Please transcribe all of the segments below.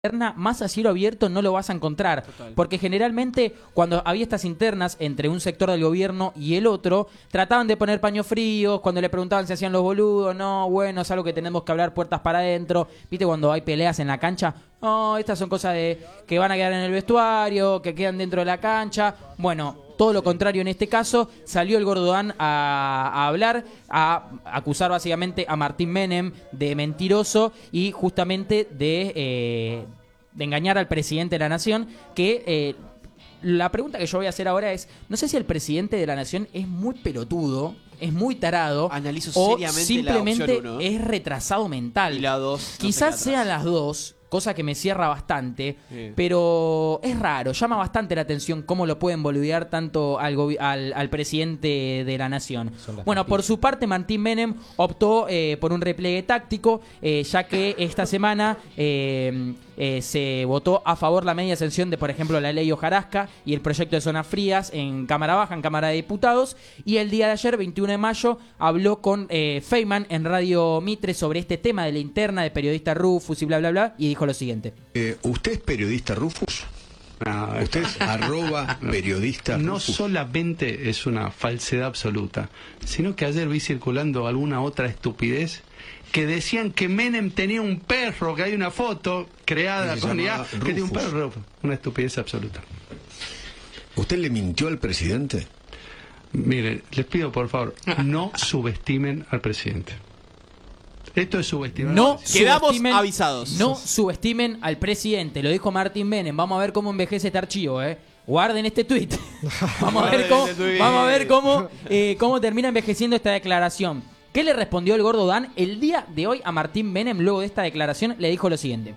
más a cielo abierto no lo vas a encontrar. Total. Porque generalmente cuando había estas internas entre un sector del gobierno y el otro, trataban de poner paños fríos, cuando le preguntaban si hacían los boludos, no, bueno, es algo que tenemos que hablar puertas para adentro. ¿Viste cuando hay peleas en la cancha? No, estas son cosas que van a quedar en el vestuario, que quedan dentro de la cancha. Bueno, todo lo contrario en este caso. Salió el Gordo Dan a hablar, a acusar básicamente a Martín Menem de mentiroso y justamente de engañar al presidente de la nación, que la pregunta que yo voy a hacer ahora es, no sé si el presidente de la nación es muy pelotudo, es muy tarado, o simplemente es retrasado mental. Y la 2 quizás sean las dos, cosa que me cierra bastante, pero es raro, llama bastante la atención cómo lo pueden boludear tanto al presidente de la nación. Bueno, por su parte, Martín Menem optó por un repliegue táctico, ya que esta semana se votó a favor la media sanción de, por ejemplo, la ley hojarasca y el proyecto de zonas frías en Cámara Baja, en Cámara de Diputados, y el día de ayer, 21 de mayo, habló con Feynman en Radio Mitre sobre este tema de la interna de periodista Rufus y bla, bla, bla, y dijo lo siguiente. ¿Usted es periodista Rufus? No, ¿Usted es @periodista Rufus? No solamente es una falsedad absoluta, sino que ayer vi circulando alguna otra estupidez que decían que Menem tenía un perro, que hay una foto creada con IA, que tiene un perro. Una estupidez absoluta. ¿Usted le mintió al presidente? Miren, les pido por favor, no subestimen al presidente. Esto es subestimar. No quedamos avisados. No subestimen al presidente, lo dijo Martín Menem. Vamos a ver cómo envejece este archivo, Guarden este tuit. Vamos a ver cómo termina envejeciendo esta declaración. ¿Qué le respondió el Gordo Dan? El día de hoy a Martín Menem, luego de esta declaración, le dijo lo siguiente.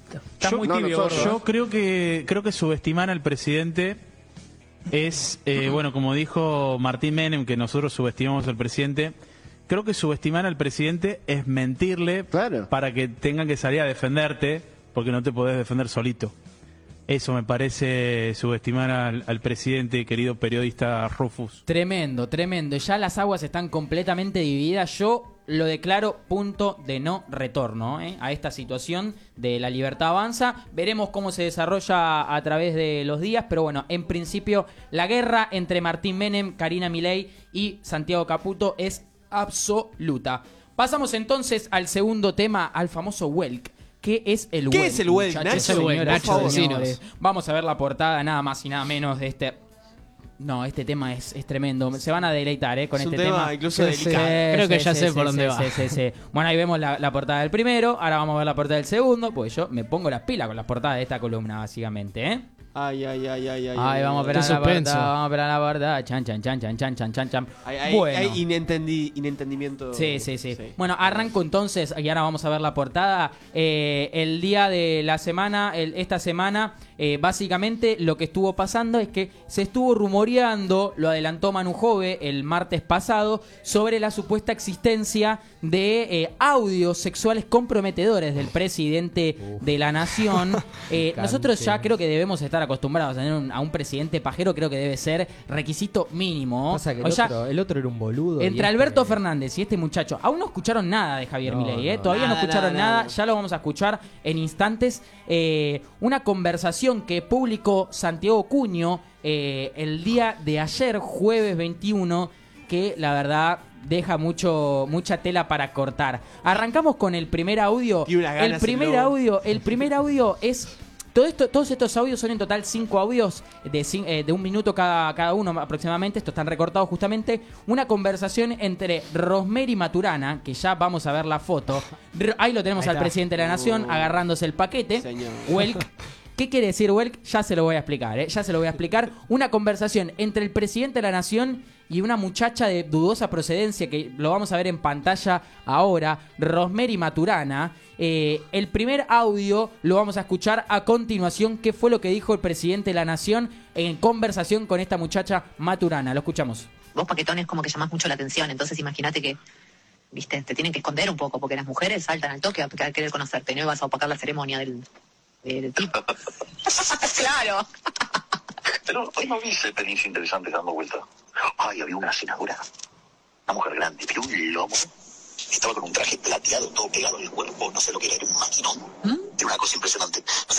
Yo creo que subestimar al presidente es, bueno, como dijo Martín Menem, que nosotros subestimamos al presidente. Creo que subestimar al presidente es mentirle para que tengan que salir a defenderte, porque no te podés defender solito. Eso me parece subestimar al presidente, querido periodista Rufus. Tremendo, tremendo. Ya las aguas están completamente divididas. Yo lo declaro punto de no retorno a esta situación de La Libertad Avanza. Veremos cómo se desarrolla a través de los días, pero bueno, en principio la guerra entre Martín Menem, Karina Milei y Santiago Caputo es absoluta. Pasamos entonces al segundo tema, al famoso Welk. ¿Qué es el Welk? ¿Qué es el Welk, Nacho? Vamos a ver la portada nada más y nada menos de este... No, este tema es tremendo. Se van a deleitar con este tema. Incluso delicado. Creo que ya sé por dónde va. Bueno, ahí vemos la portada del primero. Ahora vamos a ver la portada del segundo. Pues yo me pongo las pilas con las portadas de esta columna, básicamente, Ay, vamos a esperar la portada. Chan. Hay inentendimiento. Sí. Bueno, arranco entonces, y ahora vamos a ver la portada. El día de la semana, esta semana, básicamente lo que estuvo pasando es que se estuvo rumoreando, lo adelantó Manu Jove el martes pasado, sobre la supuesta existencia de audios sexuales comprometedores del presidente de la nación. Nosotros ya creo que debemos estar acostumbrados a tener a un presidente pajero, creo que debe ser requisito mínimo. Pasa que el otro era un boludo. Entre Alberto Fernández y este muchacho, aún no escucharon nada de Javier Milei, todavía no escucharon nada, ya lo vamos a escuchar en instantes. Una conversación que publicó Santiago Cuño el día de ayer, jueves 21, que la verdad deja mucha tela para cortar. Arrancamos con el primer audio. El primer audio es... Todos estos audios son en total 5 audios de 1 minuto cada uno aproximadamente. Estos están recortados justamente. Una conversación entre Rosemary Maturana, que ya vamos a ver la foto. Ahí lo tenemos al presidente de la nación agarrándose el paquete. Welk. ¿Qué quiere decir Welk? Ya se lo voy a explicar. Una conversación entre el presidente de la nación y una muchacha de dudosa procedencia, que lo vamos a ver en pantalla ahora, Rosemary Maturana. El primer audio lo vamos a escuchar a continuación. ¿Qué fue lo que dijo el presidente de la nación en conversación con esta muchacha Maturana? Lo escuchamos. Vos, paquetones, como que llamás mucho la atención, entonces imagínate que, viste, te tienen que esconder un poco, porque las mujeres saltan al toque a querer conocerte, no vas a opacar la ceremonia del tipo. Claro. Pero hoy no vi pelis interesantes dando vuelta. Ay, había una senadora, una mujer grande, pero un lomo. Estaba con un traje plateado, todo pegado en el cuerpo, no sé lo que era un maquinón. tiene una cosa impresionante. No sé